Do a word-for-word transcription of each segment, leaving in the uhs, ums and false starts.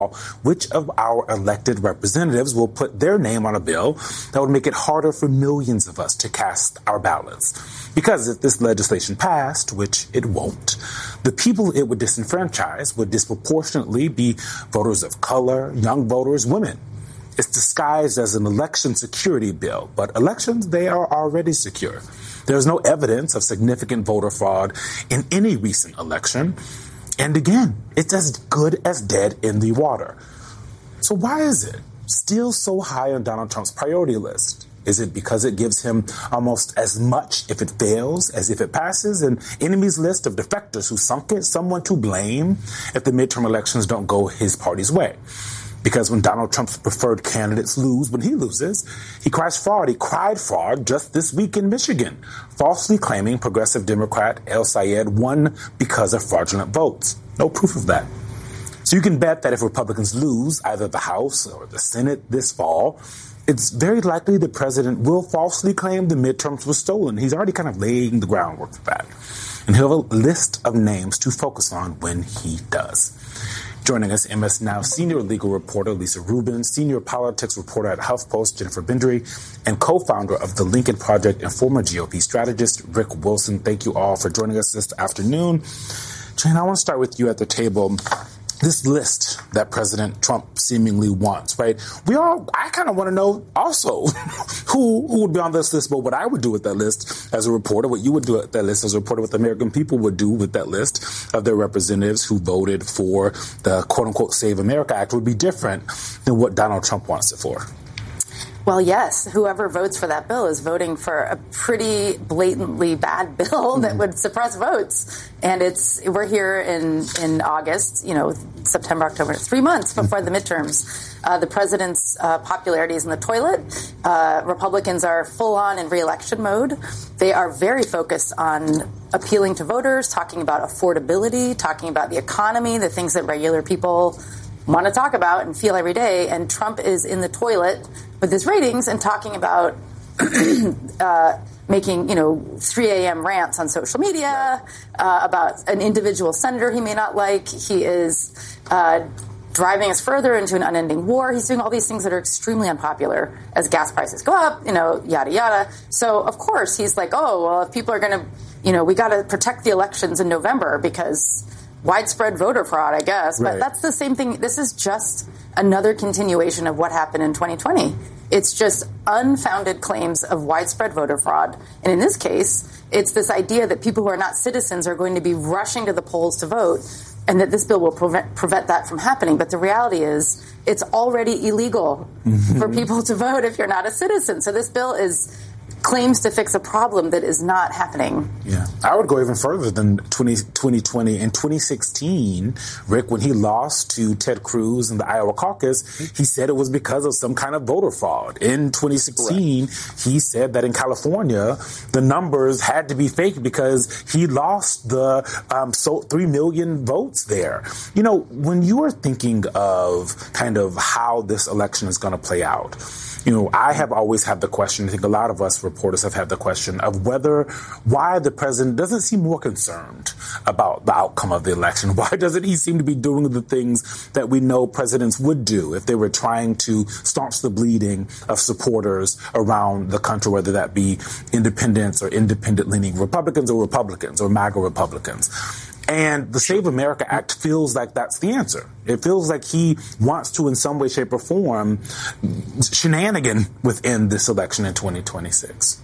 which of our elected representatives will put their name on a bill that would make it harder for millions of us to cast our ballots. Because if this legislation passed, which it won't, the people it would disenfranchise would disproportionately be voters of color, young voters, women. It's disguised as an election security bill, but elections, they are already secure. There's no evidence of significant voter fraud in any recent election. And again, it's as good as dead in the water. So why is it still so high on Donald Trump's priority list? Is it because it gives him almost as much if it fails as if it passes? An enemies list of defectors who sunk it, someone to blame if the midterm elections don't go his party's way? Because when Donald Trump's preferred candidates lose, when he loses, he cries fraud. He cried fraud just this week in Michigan, falsely claiming progressive Democrat El Sayed won because of fraudulent votes. No proof of that. So you can bet that if Republicans lose either the House or the Senate this fall, it's very likely the president will falsely claim the midterms were stolen. He's already kind of laying the groundwork for that. And he'll have a list of names to focus on when he does. Joining us, M S Now senior legal reporter Lisa Rubin, senior politics reporter at HuffPost Jennifer Bindry, and co-founder of the Lincoln Project and former G O P strategist Rick Wilson. Thank you all for joining us this afternoon. Jane, I want to start with you at the table. This list that President Trump seemingly wants, right? We all, I kind of want to know also who, who would be on this list, but what I would do with that list as a reporter, what you would do with that list as a reporter, what the American people would do with that list of their representatives who voted for the quote unquote Save America Act would be different than what Donald Trump wants it for. Well, yes, whoever votes for that bill is voting for a pretty blatantly bad bill mm-hmm. that would suppress votes. And it's we're here in, in August, you know, September, October, three months before the midterms. Uh, the president's uh, popularity is in the toilet. Uh, Republicans are full on in re-election mode. They are very focused on appealing to voters, talking about affordability, talking about the economy, the things that regular people want to talk about and feel every day. And Trump is in the toilet with his ratings and talking about uh, making, you know, three a.m. rants on social media uh, about an individual senator he may not like. He is uh, driving us further into an unending war. He's doing all these things that are extremely unpopular as gas prices go up, you know, yada, yada. So, of course, he's like, oh, well, if people are going to, you know, we got to protect the elections in November because widespread voter fraud, I guess. But right. That's the same thing. This is just another continuation of what happened in twenty twenty. It's just unfounded claims of widespread voter fraud. And in this case, it's this idea that people who are not citizens are going to be rushing to the polls to vote and that this bill will prevent, prevent that from happening. But the reality is it's already illegal mm-hmm. for people to vote if you're not a citizen. So this bill is claims to fix a problem that is not happening. Yeah. I would go even further than twenty twenty. In twenty sixteen, Rick, when he lost to Ted Cruz in the Iowa caucus, he said it was because of some kind of voter fraud. In twenty sixteen, Correct. He said that in California, the numbers had to be fake because he lost the um, so three million votes there. You know, when you are thinking of kind of how this election is going to play out, you know, I have always had the question, I think a lot of us reporters have had the question of whether, why the president doesn't seem more concerned about the outcome of the election. Why doesn't he seem to be doing the things that we know presidents would do if they were trying to staunch the bleeding of supporters around the country, whether that be independents or independent-leaning Republicans or Republicans or MAGA Republicans. And the Save America Act feels like that's the answer. It feels like he wants to, in some way, shape, or form, shenanigan within this election in twenty twenty-six.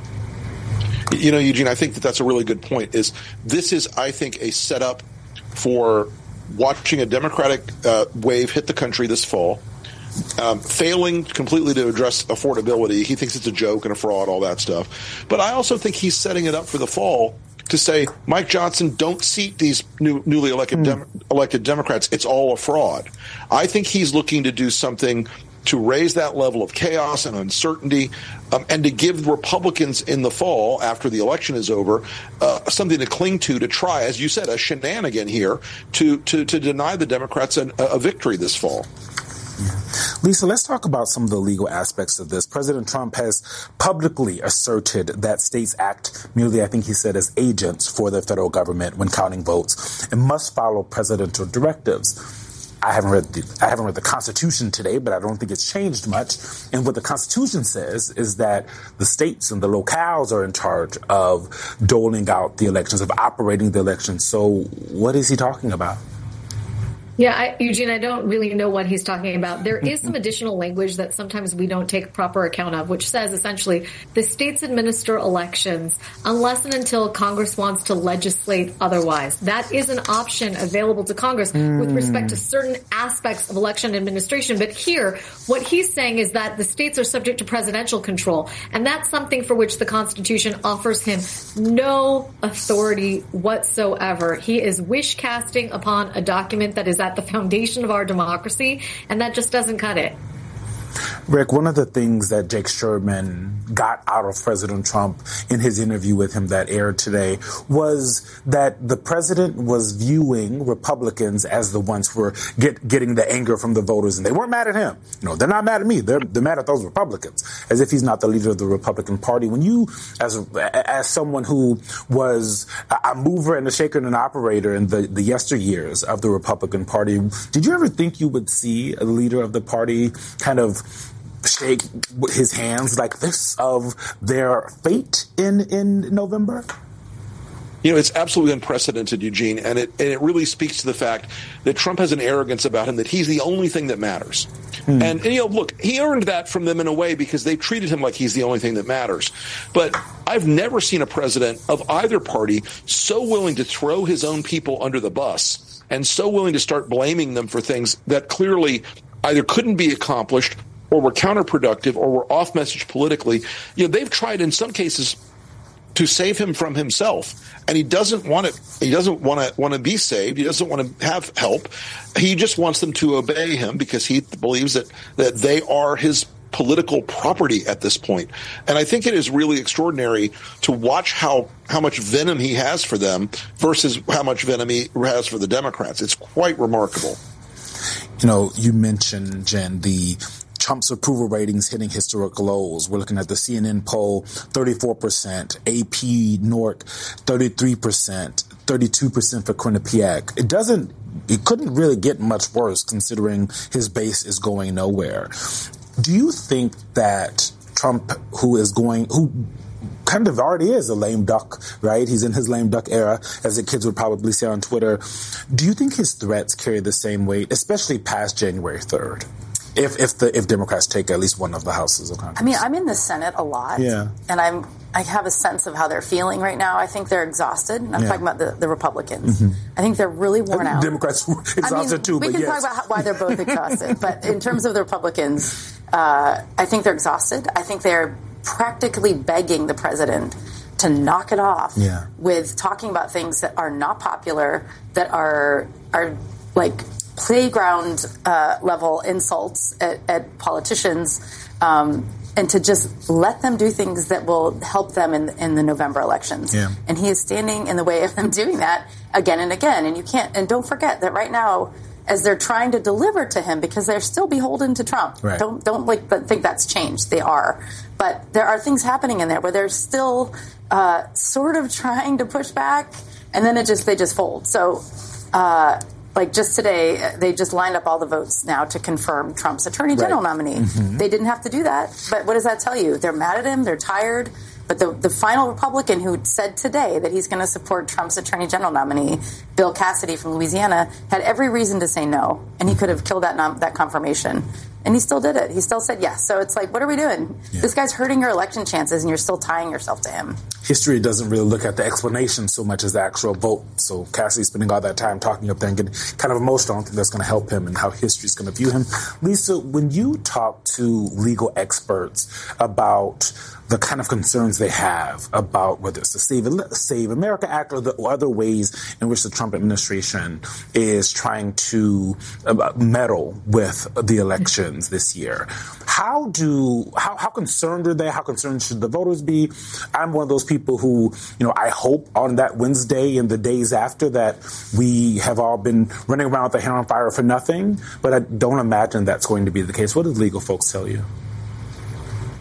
You know, Eugene, I think that that's a really good point. Is this is, I think, a setup for watching a Democratic uh, wave hit the country this fall, um, failing completely to address affordability. He thinks it's a joke and a fraud, all that stuff. But I also think he's setting it up for the fall to say, Mike Johnson, don't seat these new, newly elected, mm. dem- elected Democrats. It's all a fraud. I think he's looking to do something to raise that level of chaos and uncertainty um, and to give Republicans in the fall, after the election is over, uh, something to cling to, to try, as you said, a shenanigan here to, to, to deny the Democrats an, a victory this fall. Yeah. Lisa, let's talk about some of the legal aspects of this. President Trump has publicly asserted that states act merely, I think he said, as agents for the federal government when counting votes and must follow presidential directives. I haven't read the I haven't read the Constitution today, but I don't think it's changed much. And what the Constitution says is that the states and the locales are in charge of doling out the elections, of operating the elections. So what is he talking about? Yeah, I, Eugene, I don't really know what he's talking about. There is some additional language that sometimes we don't take proper account of, which says essentially the states administer elections unless and until Congress wants to legislate otherwise. That is an option available to Congress mm. with respect to certain aspects of election administration. But here, what he's saying is that the states are subject to presidential control. And that's something for which the Constitution offers him no authority whatsoever. He is wish casting upon a document that is at the foundation of our democracy, and that just doesn't cut it. Rick, one of the things that Jake Sherman got out of President Trump in his interview with him that aired today was that the president was viewing Republicans as the ones who were get, getting the anger from the voters, and they weren't mad at him. You know, they're not mad at me. They're, they're mad at those Republicans, as if he's not the leader of the Republican Party. When you, as as someone who was a mover and a shaker and an operator in the, the yesteryears of the Republican Party, did you ever think you would see a leader of the party kind of shake his hands like this of their fate in, in November? You know, it's absolutely unprecedented, Eugene, and it and it really speaks to the fact that Trump has an arrogance about him that he's the only thing that matters. Hmm. And, and, you know, look, he earned that from them in a way because they treated him like he's the only thing that matters. But I've never seen a president of either party so willing to throw his own people under the bus and so willing to start blaming them for things that clearly either couldn't be accomplished or were counterproductive or were off message politically. You know, they've tried in some cases to save him from himself, and he doesn't want it. He doesn't want to want to be saved. He doesn't want to have help. He just wants them to obey him because he believes that that they are his political property at this point. And I think it is really extraordinary to watch how how much venom he has for them versus how much venom he has for the Democrats. It's quite remarkable. You know, you mentioned, Jen, the Trump's approval ratings hitting historic lows. We're looking at the C N N poll, thirty-four percent, A P N O R C, thirty-three percent, thirty-two percent for Quinnipiac. It doesn't, it couldn't really get much worse considering his base is going nowhere. Do you think that Trump, who is going, who kind of already is a lame duck, right? He's in his lame duck era, as the kids would probably say on Twitter. Do you think his threats carry the same weight, especially past January third? If if the if Democrats take at least one of the houses of Congress. I mean, I'm in the Senate a lot, yeah, and I'm I have a sense of how they're feeling right now. I think they're exhausted. I'm yeah. talking about the, the Republicans. Mm-hmm. I think they're really worn out. Democrats were exhausted I mean, too. We but can yes. talk about how, why they're both exhausted, but in terms of the Republicans, uh, I think they're exhausted. I think they're practically begging the president to knock it off yeah. with talking about things that are not popular, that are are like playground uh, level insults at, at politicians, um, and to just let them do things that will help them in, in the November elections. Yeah. And he is standing in the way of them doing that again and again. And you can't. And don't forget that right now, as they're trying to deliver to him, because they're still beholden to Trump. Right. Don't don't like think that's changed. They are, but there are things happening in there where they're still uh, sort of trying to push back, and then it just they just fold. So. Uh, Like just today, they just lined up all the votes now to confirm Trump's attorney general right. nominee. Mm-hmm. They didn't have to do that. But what does that tell you? They're mad at him. They're tired. But the, the final Republican who said today that he's going to support Trump's attorney general nominee, Bill Cassidy from Louisiana, had every reason to say no. And he could have killed that nom- that confirmation. And he still did it. He still said yes. So it's like, what are we doing? Yeah. This guy's hurting your election chances, and you're still tying yourself to him. History doesn't really look at the explanation so much as the actual vote. So Cassidy's spending all that time talking up there and getting kind of emotional. I don't think that's going to help him and how history's going to view him. Lisa, when you talk to legal experts about the kind of concerns they have about whether it's the Save, Save America Act or the or other ways in which the Trump administration is trying to uh, meddle with the elections this year, how do how, how concerned are they? How concerned should the voters be? I'm one of those people who, you know, I hope on that Wednesday and the days after that we have all been running around with the hair on fire for nothing, but I don't imagine that's going to be the case. What do legal folks tell you?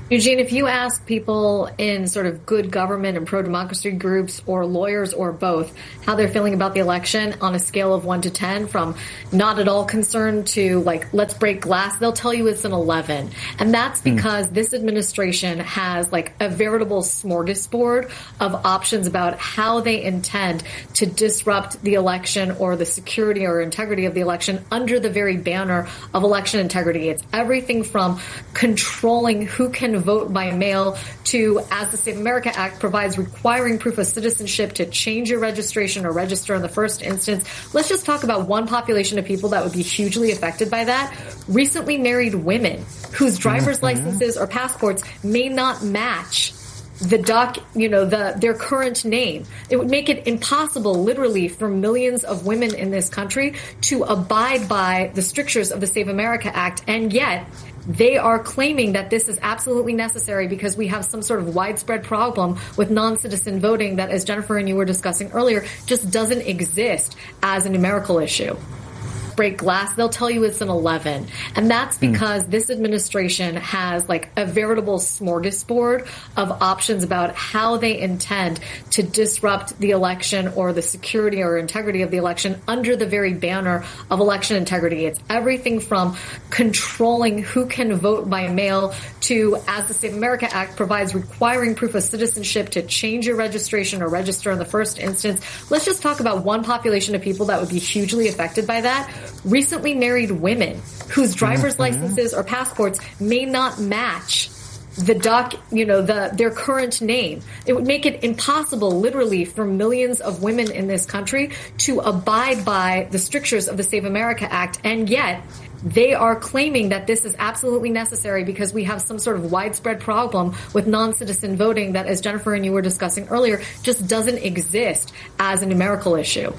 Eugene, if you ask people in sort of good government and pro-democracy groups or lawyers or both how they're feeling about the election on a scale of one to ten, from not at all concerned to like, let's break glass, they'll tell you it's an eleven. And that's because mm. this administration has like a veritable smorgasbord of options about how they intend to disrupt the election or the security or integrity of the election under the very banner of election integrity. It's everything from controlling who can vote by mail to, as the Save America Act provides, requiring proof of citizenship to change your registration or register in the first instance. Let's just talk about one population of people that would be hugely affected by that. Recently married women whose driver's mm-hmm. licenses or passports may not match the doc, you know, the their current name. It would make it impossible, literally, for millions of women in this country to abide by the strictures of the Save America Act, and yet they are claiming that this is absolutely necessary because we have some sort of widespread problem with non-citizen voting that, as Jennifer and you were discussing earlier, just doesn't exist as a numerical issue. Break glass, they'll tell you it's an eleven. And that's because mm. this administration has like a veritable smorgasbord of options about how they intend to disrupt the election or the security or integrity of the election under the very banner of election integrity. It's everything from controlling who can vote by mail to, as the Save America Act provides, requiring proof of citizenship to change your registration or register in the first instance. Let's just talk about one population of people that would be hugely affected by that. Recently married women whose driver's mm-hmm. licenses or passports may not match the doc, you know, the their current name. It would make it impossible, literally, for millions of women in this country to abide by the strictures of the Save America Act, and yet they are claiming that this is absolutely necessary because we have some sort of widespread problem with non-citizen voting that, as Jennifer and you were discussing earlier, just doesn't exist as a numerical issue.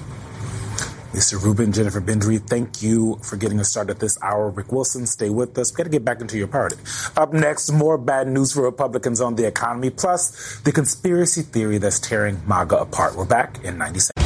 Mister Rubin, Jennifer Bendry, thank you for getting us started this hour. Rick Wilson, stay with us. We've got to get back into your party. Up next, more bad news for Republicans on the economy, plus the conspiracy theory that's tearing MAGA apart. We're back in ninety seconds.